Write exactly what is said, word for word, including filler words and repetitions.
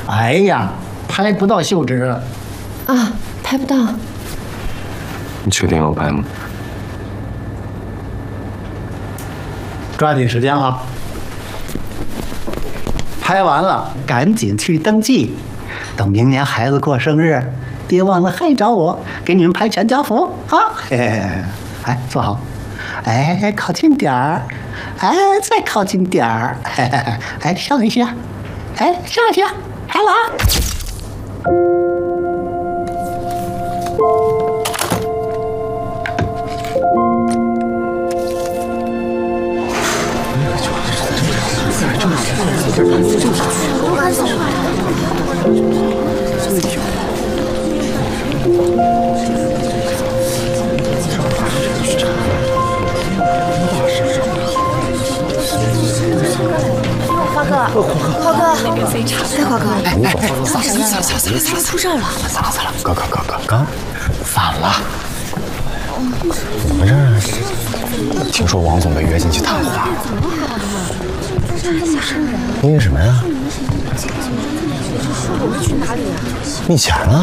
哎呀，拍不到秀芝。 啊，拍不到。 你确定要拍吗？ 抓紧时间啊！拍完了，赶紧去登记。等明年孩子过生日，别忘了还找我，给你们拍全家福啊！嘿嘿嘿，哎，坐好，哎，靠近点儿，哎，再靠近点儿，哎，上一下，哎，上一下，拍了啊！ 华哥，华哥，哎，华哥， 哎哎， 咋了？咋了？咋了？咋了？出事了！ 咋了？咋了？哥哥哥哥哥，反了！怎么回事啊？听说王总被约进去谈话。因为什么呀？密钱了。